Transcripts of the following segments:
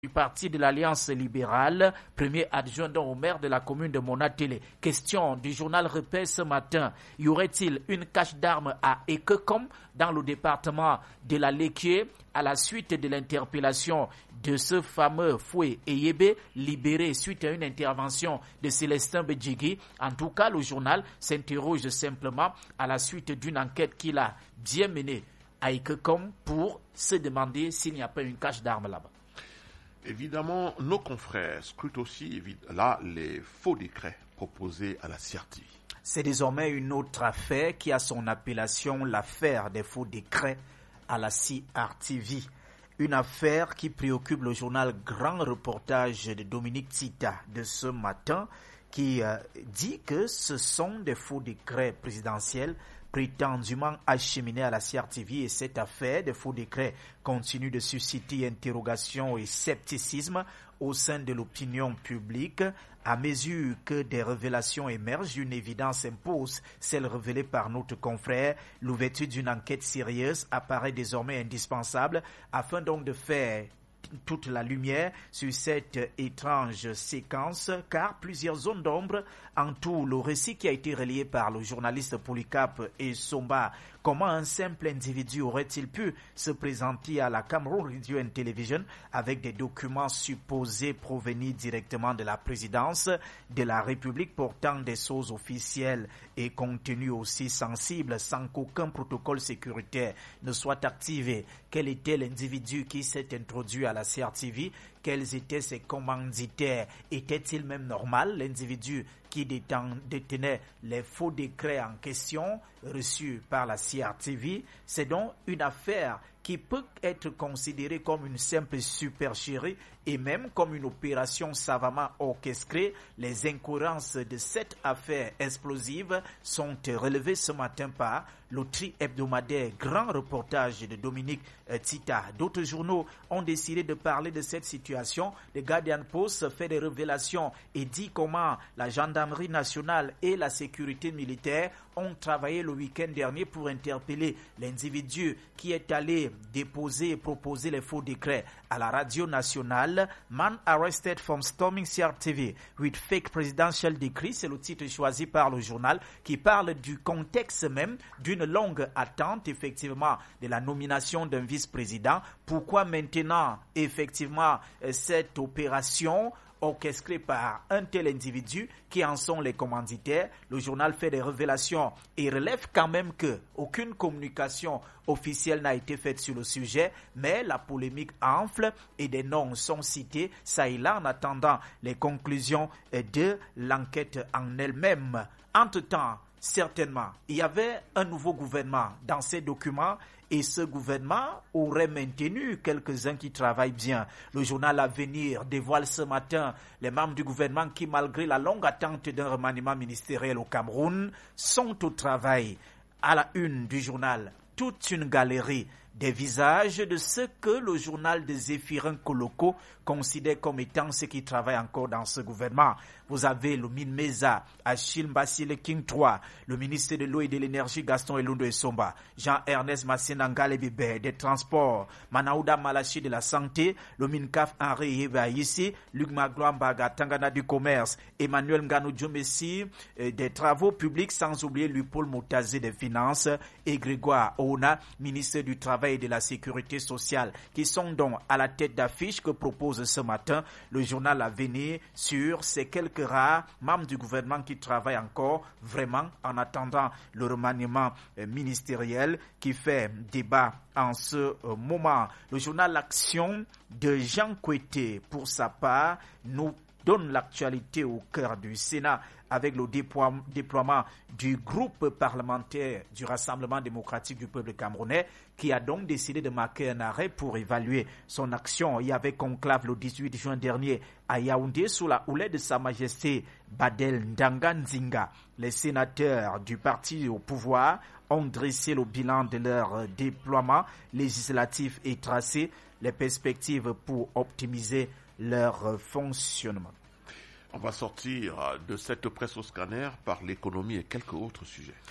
du parti de l'Alliance libérale, premier adjoint au maire de la commune de Monatélé. Question du journal Repère ce matin. Y aurait-il une cache d'armes à Ekekom dans le département de la Léquier à la suite de l'interpellation de ce fameux Foué Eyébé libéré suite à une intervention de Célestin Bedjigui? En tout cas, le journal s'interroge simplement à la suite d'une enquête qu'il a bien menée à Ekekom pour se demander s'il n'y a pas une cache d'armes là-bas. Évidemment, nos confrères scrutent aussi là les faux décrets proposés à la CRTV. C'est désormais une autre affaire qui a son appellation l'affaire des faux décrets à la CRTV. Une affaire qui préoccupe le journal Grand Reportage de Dominique Tita de ce matin qui dit que ce sont des faux décrets présidentiels prétendument acheminés à la CRTV et cette affaire de faux décrets continue de susciter interrogations et scepticisme au sein de l'opinion publique. À mesure que des révélations émergent, une évidence impose, celle révélée par notre confrère. L'ouverture d'une enquête sérieuse apparaît désormais indispensable afin donc de faire toute la lumière sur cette étrange séquence, car plusieurs zones d'ombre entourent le récit qui a été relayé par le journaliste Polycarpe et Somba. Comment un simple individu aurait-il pu se présenter à la Cameroon Radio and Television avec des documents supposés provenir directement de la présidence de la République portant des choses officielles et contenus aussi sensibles sans qu'aucun protocole sécuritaire ne soit activé? Quel était l'individu qui s'est introduit à la CRTV? Quels étaient ses commanditaires? Était-il même normal, l'individu qui détenait les faux décrets en question reçus par la CRTV? C'est donc une affaire qui peut être considérée comme une simple supercherie et même comme une opération savamment orchestrée. Les incohérences de cette affaire explosive sont relevées ce matin par le tri-hebdomadaire Grand Reportage de Dominique Tita. D'autres journaux ont décidé de parler de cette situation. Le Guardian Post fait des révélations et dit comment la gendarmerie nationale et la sécurité militaire ont travaillé le week-end dernier pour interpeller l'individu qui est allé déposer et proposer les faux décrets à la radio nationale. Man arrested from storming CRTV with fake presidential decree, c'est le titre choisi par le journal qui parle du contexte même d'une longue attente effectivement de la nomination d'un vice-président. Pourquoi maintenant effectivement cette opération orchestré par un tel individu, qui en sont les commanditaires? Le journal fait des révélations et relève quand même que aucune communication officielle n'a été faite sur le sujet, mais la polémique enfle et des noms sont cités ça et là en attendant les conclusions de l'enquête en elle-même. Entre-temps, certainement, il y avait un nouveau gouvernement dans ces documents et ce gouvernement aurait maintenu quelques-uns qui travaillent bien. Le journal Avenir dévoile ce matin les membres du gouvernement qui, malgré la longue attente d'un remaniement ministériel au Cameroun, sont au travail. À la une du journal, toute une galerie des visages de ce que le journal de Zéphirin Koloko considère comme étant ceux qui travaillent encore dans ce gouvernement. Vous avez le Minmeza, Achille Mbasile King 3, le ministre de l'eau et de l'énergie Gaston Elundo Essomba, Jean-Ernest Massenangale Bébé des transports, Manaouda Malachi de la santé, le Mincaf Henri Yebaïsi, Luc Magloire Mbaga Tangana du commerce, Emmanuel Nganou Djomessi des travaux publics, sans oublier Louis-Paul Moutazé des finances et Grégoire Ouna, ministre du travail et de la sécurité sociale, qui sont donc à la tête d'affiche que propose ce matin le journal Avenir sur ces quelques rares membres du gouvernement qui travaillent encore vraiment en attendant le remaniement ministériel qui fait débat en ce moment. Le journal L'Action de Jean Kouété, pour sa part, nous donne l'actualité au cœur du Sénat avec le déploiement du groupe parlementaire du Rassemblement démocratique du peuple camerounais qui a donc décidé de marquer un arrêt pour évaluer son action. Il y avait conclave le 18 juin dernier à Yaoundé sous la houlette de Sa Majesté Badel Ndanga Nzinga. Les sénateurs du parti au pouvoir ont dressé le bilan de leur déploiement législatif et tracé les perspectives pour optimiser leur fonctionnement. On va sortir de cette presse au scanner par l'économie et quelques autres sujets.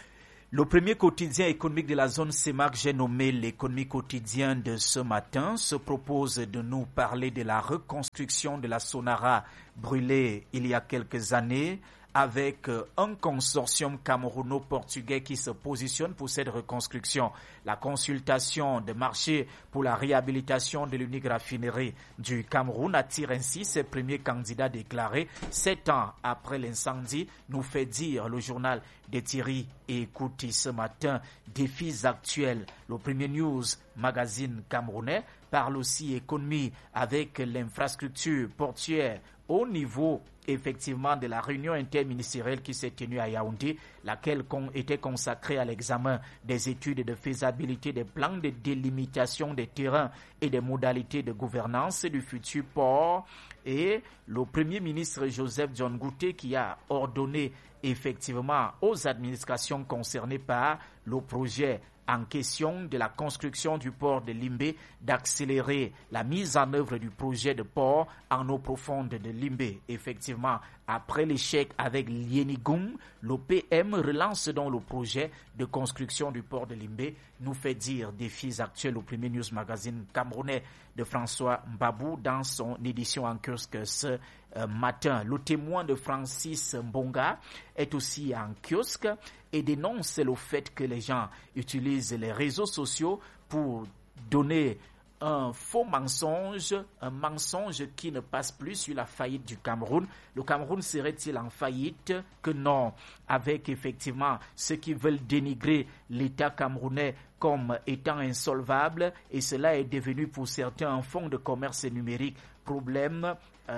Le premier quotidien économique de la zone CEMAC, j'ai nommé l'économie quotidienne de ce matin, se propose de nous parler de la reconstruction de la Sonara brûlée il y a quelques années, avec un consortium camerouno-portugais qui se positionne pour cette reconstruction. La consultation de marché pour la réhabilitation de l'unique raffinerie du Cameroun attire ainsi ses premiers candidats déclarés 7 ans après l'incendie, nous fait dire le journal de Thierry et Kouti ce matin. Défis actuels. Le premier news magazine camerounais parle aussi économie avec l'infrastructure portuaire au niveau effectivement de la réunion interministérielle qui s'est tenue à Yaoundé, laquelle était consacrée à l'examen des études de faisabilité des plans de délimitation des terrains et des modalités de gouvernance du futur port. Et le Premier ministre Joseph John Gouté qui a ordonné effectivement aux administrations concernées par le projet en question de la construction du port de Limbé, d'accélérer la mise en œuvre du projet de port en eau profonde de Limbé. Effectivement, après l'échec avec Lienigoum, le PM relance donc le projet de construction du port de Limbé, nous fait dire défis actuels au premier news magazine camerounais de François Mbabou dans son édition en kiosque ce matin. Le témoin de Francis Mbonga est aussi en kiosque et dénonce le fait que les gens utilisent les réseaux sociaux pour donner un faux mensonge, un mensonge qui ne passe plus sur la faillite du Cameroun. Le Cameroun serait-il en faillite? Que non, avec effectivement ceux qui veulent dénigrer l'État camerounais comme étant insolvable, et cela est devenu pour certains un fonds de commerce numérique. Problème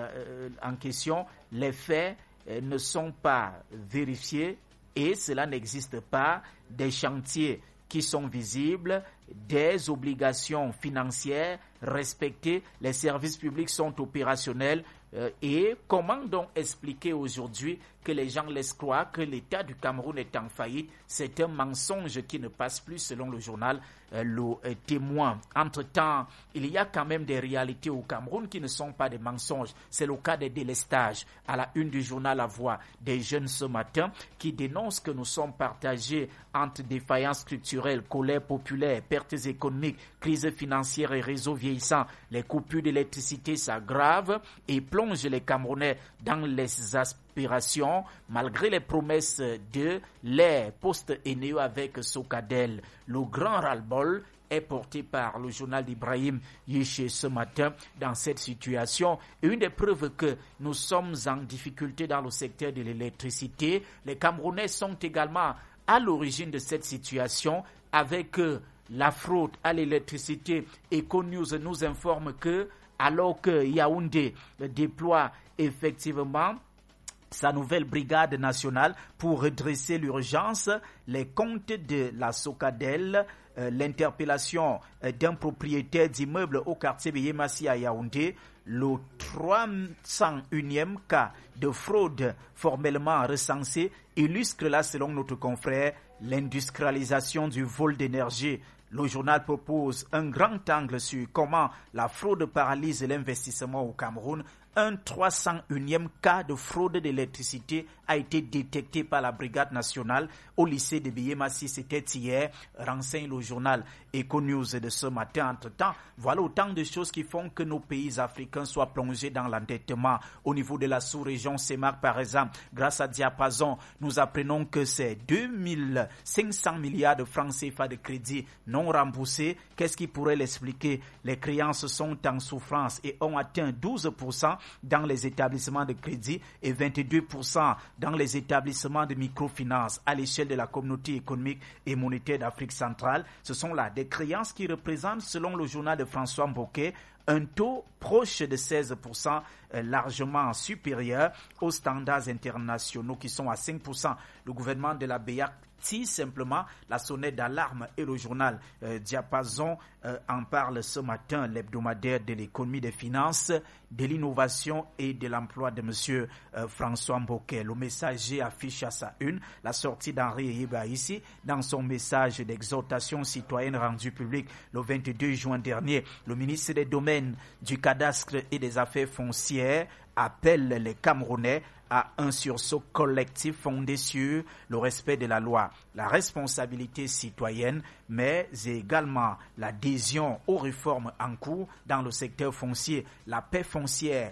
en question, les faits ne sont pas vérifiés et cela n'existe pas. Des chantiers qui sont visibles, des obligations financières respectées, les services publics sont opérationnels. Et comment donc expliquer aujourd'hui que les gens laissent croire que l'État du Cameroun est en faillite? C'est un mensonge qui ne passe plus selon le journal Le Témoin. Entre-temps, il y a quand même des réalités au Cameroun qui ne sont pas des mensonges. C'est le cas des délestages. À la une du journal La Voix des jeunes ce matin qui dénoncent que nous sommes partagés entre défaillances structurelles, colère populaire, pertes économiques, crise financière et réseaux vieillissants. Les coupures d'électricité s'aggravent et plongent les Camerounais dans les aspirations malgré les promesses de l'air post-Eneo avec Socadel. Le grand ras-le-bol est porté par le journal d'Ibrahim Yéché ce matin dans cette situation. Et une des preuves que nous sommes en difficulté dans le secteur de l'électricité, les Camerounais sont également à l'origine de cette situation avec la fraude à l'électricité. EcoNews nous informe que alors que Yaoundé déploie effectivement sa nouvelle brigade nationale pour redresser l'urgence, les comptes de la Socadel, l'interpellation d'un propriétaire d'immeuble au quartier Beyemasi à Yaoundé, le 301e cas de fraude formellement recensé illustre là, selon notre confrère, l'industrialisation du vol d'énergie. Le journal propose un grand angle sur comment la fraude paralyse l'investissement au Cameroun. Un 301e cas de fraude d'électricité a été détecté par la brigade nationale au lycée de Beyemasi. C'était hier, renseigne le journal EcoNews de ce matin. Entre-temps, voilà autant de choses qui font que nos pays africains soient plongés dans l'endettement. Au niveau de la sous-région CEMAC, par exemple, grâce à Diapason, nous apprenons que c'est 2500 milliards de francs CFA de crédit non remboursés. Qu'est-ce qui pourrait l'expliquer? Les créances sont en souffrance et ont atteint 12% dans les établissements de crédit et 22% dans les établissements de microfinance à l'échelle de la communauté économique et monétaire d'Afrique centrale. Ce sont là des créances qui représentent, selon le journal de François Mboké, un taux proche de 16%, largement supérieur aux standards internationaux qui sont à 5%. Le gouvernement de la BEAC tire simplement la sonnette d'alarme et le journal Diapason en parle ce matin, l'hebdomadaire de l'économie, des finances, de l'innovation et de l'emploi de M. François Mboké. Le messager affiche à sa une la sortie d'Henri Yeba ici dans son message d'exhortation citoyenne rendu public le 22 juin dernier. Le ministre des Domaines, du Cadastre et des Affaires foncières appelle les Camerounais à un sursaut collectif fondé sur le respect de la loi, la responsabilité citoyenne, mais également l'adhésion aux réformes en cours dans le secteur foncier. La paix foncière